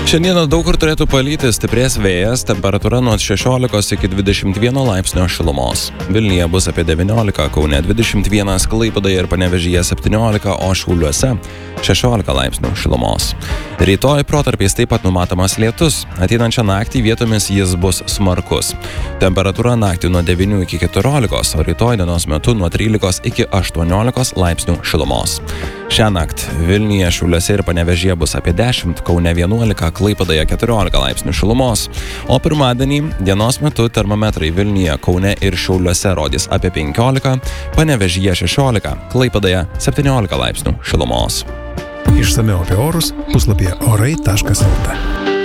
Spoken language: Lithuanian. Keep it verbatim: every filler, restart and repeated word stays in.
Šiandieną daug kur turėtų palyti, stiprės vėjas, temperatūra nuo šešiolikos iki dvidešimt vieno laipsnio šilumos. Vilniuje bus apie devyniolika, Kaune dvidešimt vienas, Klaipėdoje ir Panevėžyje septyniolika, o Šiauliuose šešiolika laipsnių šilumos. Rytoj protarpiais taip pat numatomas lietus. Ateinančią naktį vietomis jis bus smarkus. Temperatūra naktį nuo devynių iki keturiolikos, o rytoj dienos metu nuo trylikos iki aštuoniolikos laipsnių šilumos. Šią naktį Vilniuje, Šiauliuose ir Panevėžyje bus apie dešimt, Kaune vienuolika, Klaipėdoje keturiolika laipsnių šilumos, o pirmadienį dienos metu termometrai Vilniuje, Kaune ir Šiauliuose rodys apie penkiolika, Panevėžyje šešiolika, Klaipėdoje septyniolika laipsnių šilumos. Išsamiau apie orus puslapyje orai taškas lt.